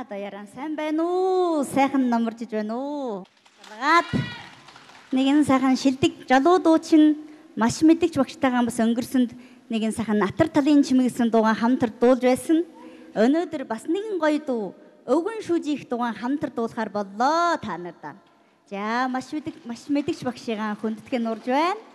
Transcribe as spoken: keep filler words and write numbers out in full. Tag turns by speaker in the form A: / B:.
A: Даяараа сайн байна уу? Сайхан номоржиж байна уу? Салгаад нэгэн сайхан шилдэг жалуу дуучин маш мэдгч багштайгаа бас өнгөрсөнд нэгэн сайхан натар талын чимэгсэн дуугаа хамтар дуулж байсан. Өнөөдөр бас нэгэн гоё дуу өвгөн шүүжих дуугаа хамтар дуулахар боллоо та нартай. За маш мэдг маш мэдгч багшигаа хүндтгэн урж байна.